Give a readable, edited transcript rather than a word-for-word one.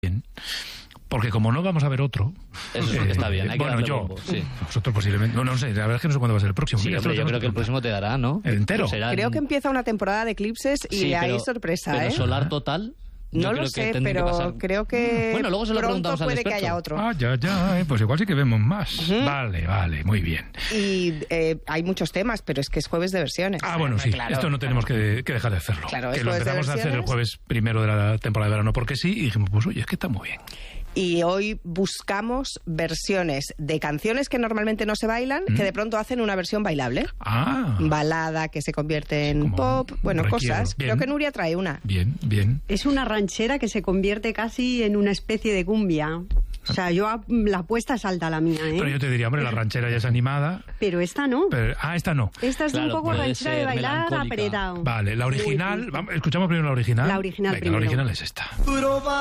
bien. Porque como no vamos a ver otro... Eso sí, está bien, hay que darle bombo, sí. Vosotros posiblemente... No sé, la verdad es que no sé cuándo va a ser el próximo. Sí, hombre, yo creo que el próximo te dará, ¿no? ¿El entero? Creo que empieza una temporada de eclipses y hay sorpresa, pero solar total... No lo sé, pero creo que bueno, luego se lo pronto preguntamos al puede experto. que haya otro. Pues igual sí que vemos más. Vale, muy bien. Y hay muchos temas, pero es que es jueves de versiones. Bueno, sí, claro, esto no tenemos que dejar de hacerlo. Claro, que lo empezamos a hacer el jueves primero de la temporada de verano porque sí, y dijimos, pues oye, es que está muy bien. Y hoy buscamos versiones de canciones que normalmente no se bailan, que de pronto hacen una versión bailable. Balada que se convierte en pop, cosas. Bien. Creo que Nuria trae una. Bien. Es una ranchera que se convierte casi en una especie de cumbia. O sea, la apuesta es alta la mía, ¿eh? Pero yo te diría, hombre, la ranchera ya es animada. Pero esta no. Esta no. Esta es un poco ranchera de bailar apretado. Vale, la original... Escuchamos primero la original. La original Venga, primero. La original es esta.